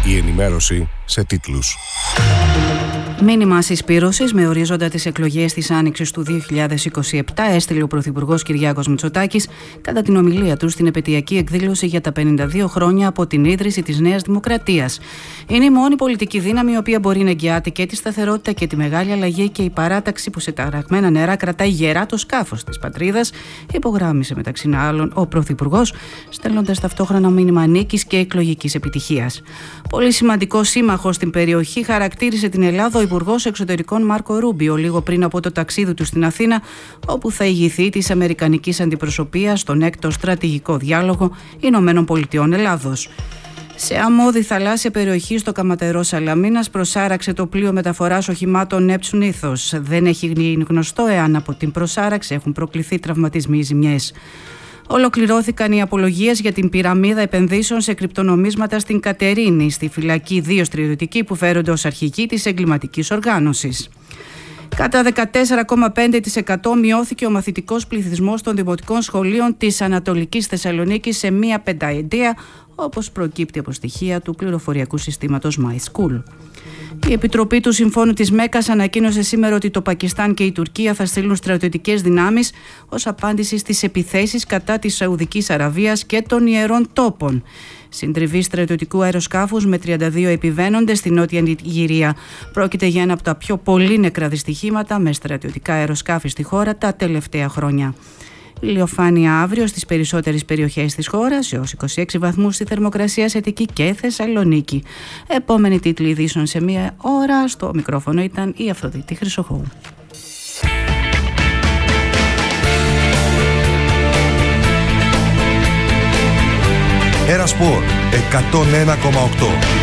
Η ενημέρωση σε τίτλους. Μήνυμα συσπήρωσης με ορίζοντα τις εκλογές της Άνοιξης του 2027 έστειλε ο Πρωθυπουργός Κυριάκος Μητσοτάκης κατά την ομιλία του στην επετειακή εκδήλωση για τα 52 χρόνια από την ίδρυση της Νέας Δημοκρατίας. Είναι η μόνη πολιτική δύναμη η οποία μπορεί να εγγυάται και τη σταθερότητα και τη μεγάλη αλλαγή και η παράταξη που σε ταραγμένα νερά κρατάει γερά το σκάφος της πατρίδας, υπογράμμισε μεταξύ άλλων ο Πρωθυπουργός, στέλνοντας ταυτόχρονα μήνυμα νίκης και εκλογικής επιτυχίας. Πολύ σημαντικό σύμμαχο στην περιοχή χαρακτήρισε την Ελλάδα ο Υπουργός Εξωτερικών Μάρκο Ρούμπιο λίγο πριν από το ταξίδι του στην Αθήνα, όπου θα ηγηθεί της Αμερικανικής Αντιπροσωπείας στον έκτο στρατηγικό διάλογο Ηνωμένων Πολιτειών Ελλάδος. Σε αμμώδη θαλάσσια περιοχή στο Καματερό Σαλαμίνας προσάραξε το πλοίο μεταφοράς οχημάτων Neptune Ethos. Δεν έχει γίνει γνωστό εάν από την προσάραξη έχουν προκληθεί τραυματισμοί ή ζημιές. Ολοκληρώθηκαν οι απολογίες για την πυραμίδα επενδύσεων σε κρυπτονομίσματα στην Κατερίνη, στη φυλακή 2 στρατιωτικοί που φέρονται ως αρχηγοί της εγκληματικής οργάνωσης. Κατά 14,5% μειώθηκε ο μαθητικός πληθυσμός των δημοτικών σχολείων της Ανατολικής Θεσσαλονίκης σε μία πενταετία, όπως προκύπτει από στοιχεία του πληροφοριακού συστήματος MySchool. Η Επιτροπή του Συμφώνου της Μέκκας ανακοίνωσε σήμερα ότι το Πακιστάν και η Τουρκία θα στείλουν στρατιωτικές δυνάμεις ως απάντηση στις επιθέσεις κατά της Σαουδικής Αραβίας και των Ιερών Τόπων. Συντριβή στρατιωτικού αεροσκάφους με 32 επιβαίνοντες στη Νότια Νιγηρία. Πρόκειται για ένα από τα πιο πολύ νεκρά δυστυχήματα με στρατιωτικά αεροσκάφη στη χώρα τα τελευταία χρόνια. Ηλιοφάνεια αύριο στις περισσότερες περιοχές της χώρας, έως 26 βαθμούς στη θερμοκρασία σε Αττική και Θεσσαλονίκη. Επόμενη τίτλη ειδήσεων σε μία ώρα. Στο μικρόφωνο ήταν η Αφροδίτη Χρυσοχώου. Ένα Σπορ 101,8.